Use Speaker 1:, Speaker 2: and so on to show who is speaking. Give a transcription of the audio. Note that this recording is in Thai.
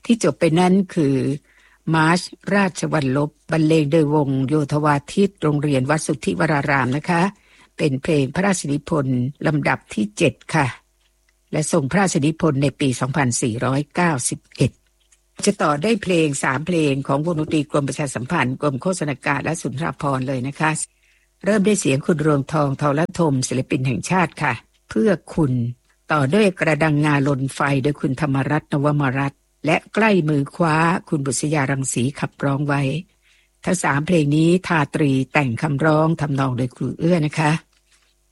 Speaker 1: ที่จบไปนั้นคือมาร์ชราชวัลลบบรรเลงโดยวงโยธวาทิตโรงเรียนวัดสุทธิวรารามนะคะเป็นเพลงพระราชนิพนธ์ลำดับที่7ค่ะและทรงพระราชนิพนธ์ในปี 2491 จะต่อได้เพลง3เพลงของวงดนตรีกรมประชาสัมพันธ์กรมโฆษณาการและสุนทรภรณ์เลยนะคะเริ่มด้วยเสียงคุณรวงทองทองละทมศิลปินแห่งชาติค่ะเพื่อคุณต่อด้วยกระดังงาลนไฟโดยคุณธรรมรัตน์นวมรัตน์และใกล้มือคว้าคุณบุษยารังสีขับร้องไว้ทั้ง3เพลงนี้ทาตรีแต่งคำร้องทำนองโดยครูเอื้อนะคะ